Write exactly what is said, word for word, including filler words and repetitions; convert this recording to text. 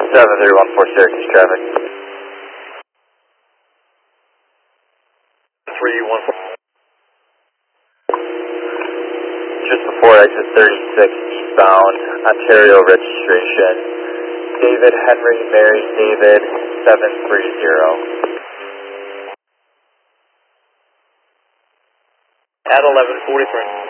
seven three one four Syracuse traffic. three one four. Just before exit thirty-six eastbound, Ontario registration. David Henry Mary David seven three zero. At eleven forty-three.